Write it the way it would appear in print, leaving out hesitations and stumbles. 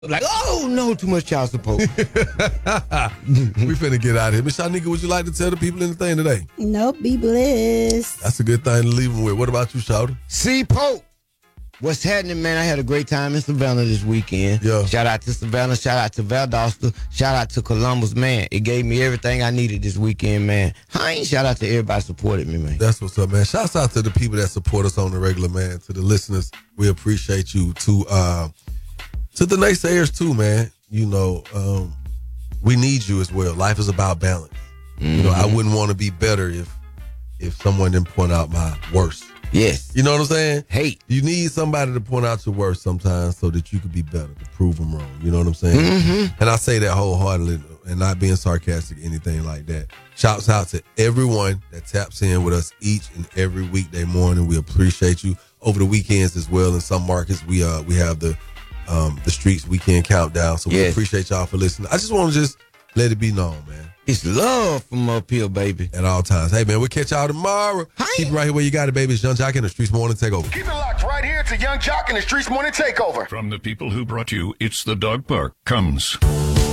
Like, oh, no, too much child support. We finna get out of here. Miss Shanika, would you like to tell the people anything today? Nope, be blessed. That's a good thing to leave them with. What about you, Shawty? C. Pope. What's happening, man? I had a great time in Savannah this weekend. Yeah. Shout out to Savannah. Shout out to Valdosta. Shout out to Columbus, man. It gave me everything I needed this weekend, man. Shout out to everybody supported me, man. That's what's up, man. Shouts out to the people that support us on the regular, man. To the listeners, we appreciate you. To the naysayers, too, man. You know, we need you as well. Life is about balance. Mm-hmm. You know, I wouldn't want to be better if someone didn't point out my worst. Yes. You know what I'm saying? Hate. You need somebody to point out your worst sometimes so that you could be better, to prove them wrong. You know what I'm saying? Mm-hmm. And I say that wholeheartedly and not being sarcastic, anything like that. Shouts out to everyone that taps in with us each and every weekday morning. We appreciate you. Over the weekends as well, in some markets, we have the Streets Weekend Countdown. So we appreciate y'all for listening. I just want to let it be known, man. It's love from up here, baby. At all times. Hey, man, we'll catch y'all tomorrow. Hi. Keep it right here where you got it, baby. It's Young Jock and the Streets Morning Takeover. Keep it locked right here to Young Jock and the Streets Morning Takeover. From the people who brought you It's the Dog Park comes